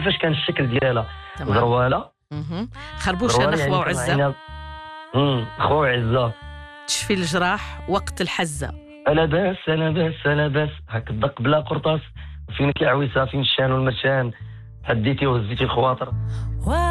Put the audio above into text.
كيفاش كان الشكل ديالها. تمام. زرواله خربوشه نخوه وعزه. خو عزه. تشفي الجراح وقت الحزه. انا باس هاك الدق بلا قرطاس. فينك يا عويسه فين الشان والمرشان، هديتي وهزيتي الخواطر.